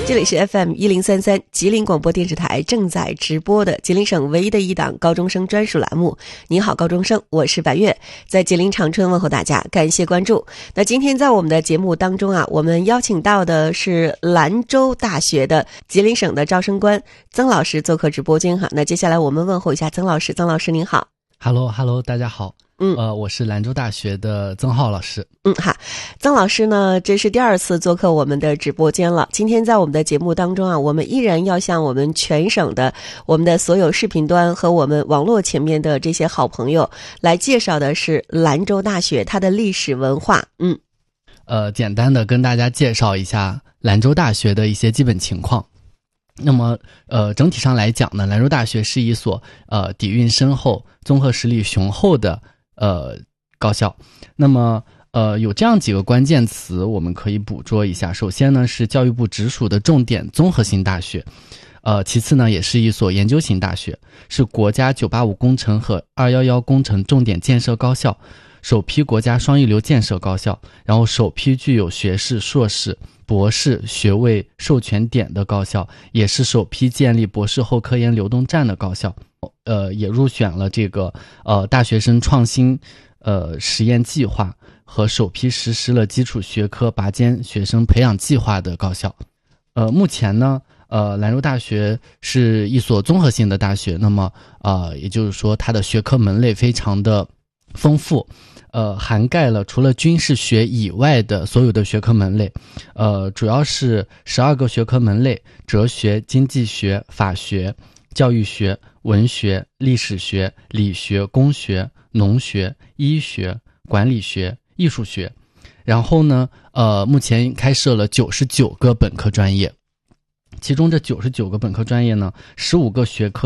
这里是 FM1033 吉林广播电视台正在直播的吉林省唯一的一档高中生专属栏目。你好，高中生，我是白月，在吉林长春问候大家，感谢关注。那今天在我们的节目当中啊，我们邀请到的是兰州大学的吉林省的招生官曾老师做客直播间哈。那接下来我们问候一下曾老师，曾老师您好。 Hello， 大家好。我是兰州大学的曾浩老师。 好，曾老师呢，这是第2次做客我们的直播间了。今天在我们的节目当中啊，我们依然要向我们全省的我们的所有视频端和我们网络前面的这些好朋友来介绍的是兰州大学它的历史文化。 简单的跟大家介绍一下兰州大学的一些基本情况。那么整体上来讲呢，兰州大学是一所底蕴深厚、综合实力雄厚的高校。那么有这样几个关键词我们可以捕捉一下。首先呢，是教育部直属的重点综合性大学。其次呢，也是一所研究型大学，是国家985工程和211工程重点建设高校，首批国家双一流建设高校，然后首批具有学士、硕士、博士学位授权点的高校，也是首批建立博士后科研流动站的高校。也入选了这个大学生创新实验计划和首批实施了基础学科拔尖学生培养计划的高校。目前呢，兰州大学是一所综合性的大学，那么也就是说它的学科门类非常的丰富，涵盖了除了军事学以外的所有的学科门类，主要是12个学科门类：哲学、经济学、法学、教育学、文学、历史学、理学、工学、农学、医学、管理学、艺术学。然后呢，目前开设了99个本科专业，其中这99个本科专业呢，15个学科